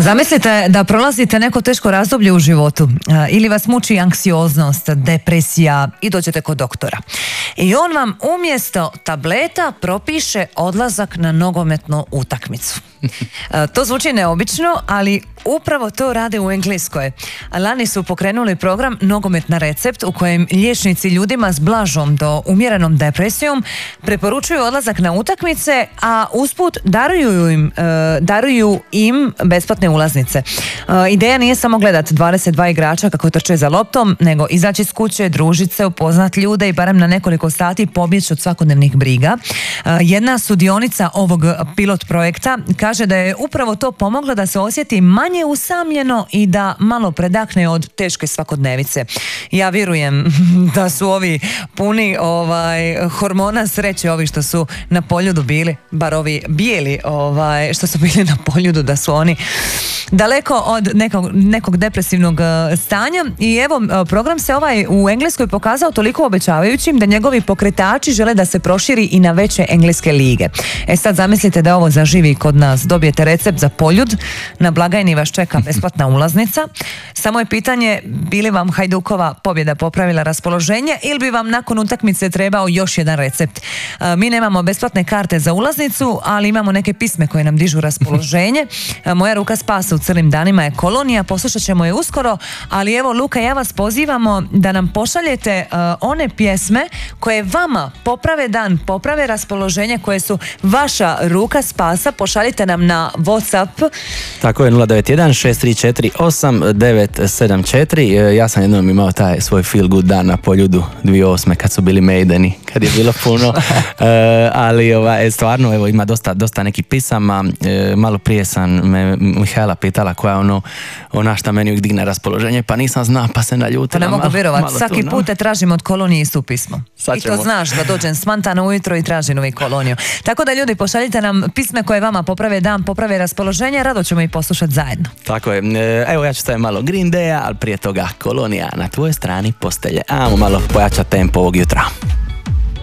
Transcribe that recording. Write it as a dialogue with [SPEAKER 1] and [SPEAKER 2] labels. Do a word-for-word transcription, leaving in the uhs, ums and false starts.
[SPEAKER 1] Zamislite da prolazite neko teško razdoblje u životu ili vas muči anksioznost, depresija i dođete kod doktora. I on vam umjesto tableta propiše odlazak na nogometnu utakmicu. To zvuči neobično, ali upravo to rade u Engleskoj. Lani su pokrenuli program Nogomet na recept u kojem liječnici ljudima s blažom do umjerenom depresijom preporučuju odlazak na utakmice, a usput daruju im, daruju im besplatne ulaznice. Ideja nije samo gledati dvadeset dva igrača kako trče za loptom, nego izaći iz kuće, družiti se, upoznat ljude i barem na nekoliko sati pobjeći od svakodnevnih briga. Jedna sudionica ovog pilot projekta kaže da je upravo to pomoglo da se osjeti manje usamljeno i da malo predahne od teške svakodnevice. Ja vjerujem da su ovi puni ovaj, hormona sreće, ovi što su na Poljudu bili, bar ovi bijeli ovaj, što su bili na Poljudu, da su oni daleko od nekog, nekog depresivnog stanja. I evo, program se ovaj u Engleskoj pokazao toliko obećavajućim da njegovi pokretači žele da se proširi i na veće engleske lige. E sad zamislite da ovo zaživi kod nas. Dobijete recept za Poljud, na blagajni vas čeka besplatna ulaznica. Samo je pitanje, bi li vam Hajdukova pobjeda popravila raspoloženje ili bi vam nakon utakmice trebao još jedan recept. Mi nemamo besplatne karte za ulaznicu, ali imamo neke pisme koje nam dižu raspoloženje. Moja ruka spasa u crnim danima je Kolonija, poslušat ćemo je uskoro, ali evo Luka, ja vas pozivamo da nam pošaljete uh, one pjesme koje vama poprave dan, poprave raspoloženje, koje su vaša ruka spasa. Pošaljite nam na WhatsApp.
[SPEAKER 2] Tako je, nula devet jedan šest tri četiri osam devet sedam četiri. Ja sam jednom imao taj svoj feel good dan na Poljudu dvije tisuće osme kad su bili Maideni, kad je bilo puno. uh, ali ovaj, stvarno evo, ima dosta, dosta nekih pisama. Uh, malo prije sam me Mihaela pitala koja je ono, ona šta meni uvijek digne raspoloženje, pa nisam zna, pa se naljutila.
[SPEAKER 1] Pa ne mogu vjerovati, svaki
[SPEAKER 2] tu,
[SPEAKER 1] put te tražim od Kolonije istu pismo. I to znaš da dođem smantano ujutro i tražim uvijek Koloniju. Tako da ljudi, pošaljite nam pisme koje vama poprave dan, poprave raspoloženje, rado ćemo ih poslušati zajedno. Tako je,
[SPEAKER 2] evo ja ću staviti malo Green Daya, ali prije toga Kolonija na tvojoj strani postelje. Ajmo malo pojačati tempo ovog jutra.